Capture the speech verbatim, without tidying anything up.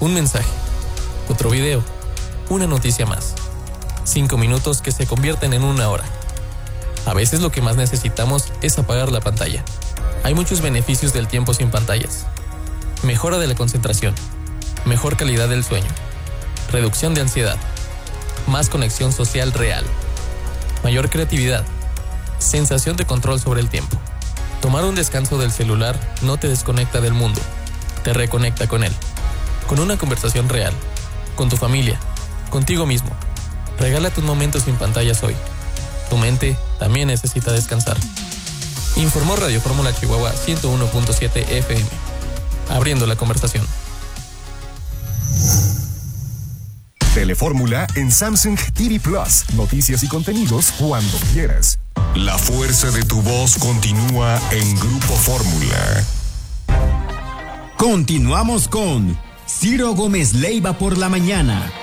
Un mensaje, otro video, una noticia más. Cinco minutos que se convierten en una hora. A veces lo que más necesitamos es apagar la pantalla. Hay muchos beneficios del tiempo sin pantallas. Mejora de la concentración, mejor calidad del sueño, reducción de ansiedad, más conexión social real, mayor creatividad, sensación de control sobre el tiempo. Tomar un descanso del celular no te desconecta del mundo, te reconecta con él. Con una conversación real, con tu familia, contigo mismo. Regálate un momento sin pantallas hoy. Tu mente también necesita descansar. Informó Radio Fórmula Chihuahua ciento uno punto siete F M. Abriendo la conversación. Telefórmula en Samsung T V Plus. Noticias y contenidos cuando quieras. La fuerza de tu voz continúa en Grupo Fórmula. Continuamos con Ciro Gómez Leiva por la mañana.